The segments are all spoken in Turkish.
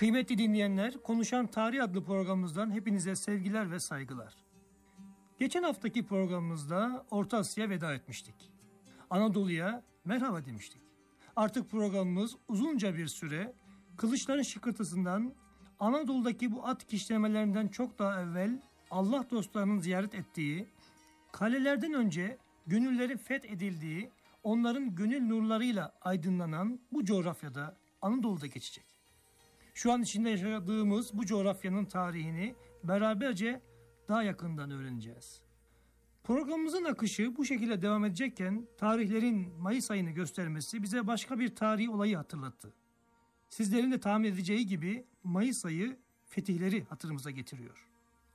Kıymetli dinleyenler, Konuşan Tarih adlı programımızdan hepinize sevgiler ve saygılar. Geçen haftaki programımızda Orta Asya'ya veda etmiştik. Anadolu'ya merhaba demiştik. Artık programımız uzunca bir süre kılıçların şıkırtısından, Anadolu'daki bu at kişnemelerinden çok daha evvel Allah dostlarının ziyaret ettiği, kalelerden önce gönüllerin fethedildiği, onların gönül nurlarıyla aydınlanan bu coğrafyada, Anadolu'da geçecek. Şu an içinde yaşadığımız bu coğrafyanın tarihini beraberce daha yakından öğreneceğiz. Programımızın akışı bu şekilde devam edecekken tarihlerin Mayıs ayını göstermesi bize başka bir tarihi olayı hatırlattı. Sizlerin de tahmin edeceği gibi Mayıs ayı fetihleri hatırımıza getiriyor.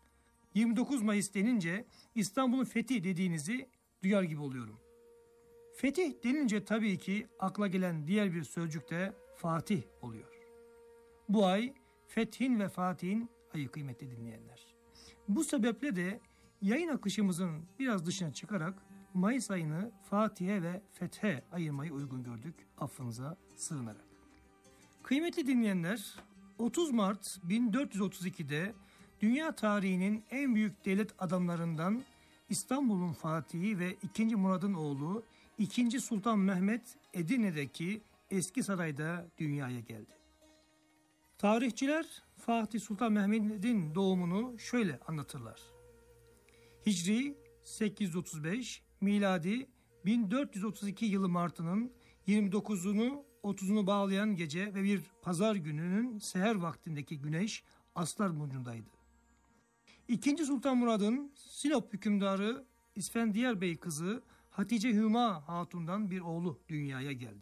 29 Mayıs denince İstanbul'un fethi dediğinizi duyar gibi oluyorum. Fetih denince tabii ki akla gelen diğer bir sözcük de Fatih oluyor. Bu ay Fethin ve Fatih'in ayı kıymetli dinleyenler. Bu sebeple de yayın akışımızın biraz dışına çıkarak Mayıs ayını Fatih'e ve Fethe ayırmayı uygun gördük, affınıza sığınarak. Kıymetli dinleyenler, 30 Mart 1432'de dünya tarihinin en büyük devlet adamlarından İstanbul'un Fatihi ve 2. Murad'ın oğlu 2. Sultan Mehmet Edirne'deki Eski Saray'da dünyaya geldi. Tarihçiler Fatih Sultan Mehmet'in doğumunu şöyle anlatırlar. Hicri 835, miladi 1432 yılı Mart'ının 29'unu 30'unu bağlayan gece ve bir pazar gününün seher vaktindeki güneş Aslan burcundaydı. 2. Sultan Murad'ın Sinop hükümdarı İsfendiyar Bey kızı Hatice Hüma Hatun'dan bir oğlu dünyaya geldi.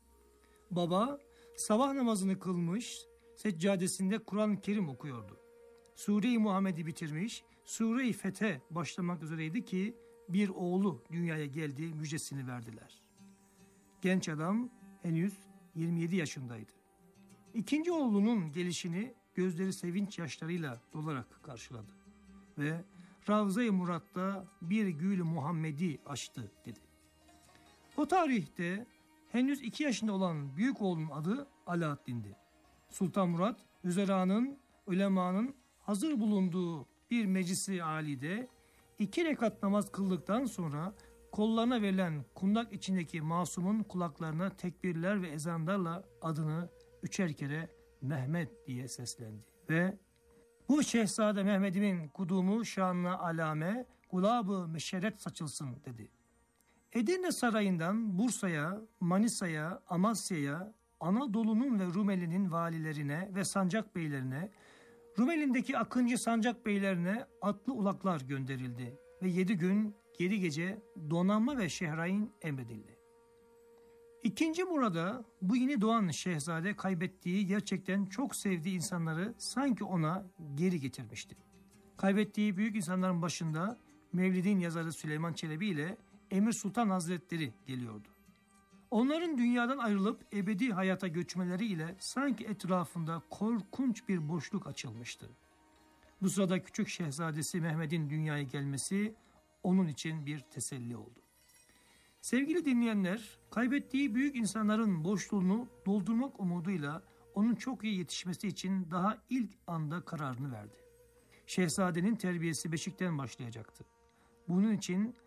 Baba sabah namazını kılmış, seccadesinde Kur'an-ı Kerim okuyordu. Sure-i Muhammed'i bitirmiş, Sure-i Fethe başlamak üzereydi ki bir oğlu dünyaya geldiği müjdesini verdiler. Genç adam henüz 27 yaşındaydı. İkinci oğlunun gelişini gözleri sevinç yaşlarıyla dolarak karşıladı ve Ravza-i Murat'ta bir gül Muhammedi açtı dedi. O tarihte henüz 2 yaşında olan büyük oğlunun adı Alaaddin'di. Sultan Murat, üzeranın, ulemanın hazır bulunduğu bir meclisi âlide 2 rekat namaz kıldıktan sonra kollarına verilen kundak içindeki masumun kulaklarına tekbirler ve ezanlarla adını 3'er kere Mehmet diye seslendi. Ve bu şehzade Mehmet'imin kudumu şanına alame, gulab-ı meşerret saçılsın dedi. Edirne Sarayı'ndan Bursa'ya, Manisa'ya, Amasya'ya, Anadolu'nun ve Rumeli'nin valilerine ve sancak beylerine, Rumeli'ndeki Akıncı sancak beylerine atlı ulaklar gönderildi ve 7 gün 7 gece donanma ve şehrain emredildi. 2. Murad'a bu yeni doğan şehzade kaybettiği gerçekten çok sevdiği insanları sanki ona geri getirmişti. Kaybettiği büyük insanların başında Mevlid'in yazarı Süleyman Çelebi ile Emir Sultan Hazretleri geliyordu. Onların dünyadan ayrılıp ebedi hayata göçmeleri ile sanki etrafında korkunç bir boşluk açılmıştı. Bu sırada küçük şehzadesi Mehmet'in dünyaya gelmesi onun için bir teselli oldu. Sevgili dinleyenler, kaybettiği büyük insanların boşluğunu doldurmak umuduyla onun çok iyi yetişmesi için daha ilk anda kararını verdi. Şehzadenin terbiyesi beşikten başlayacaktı. Bunun için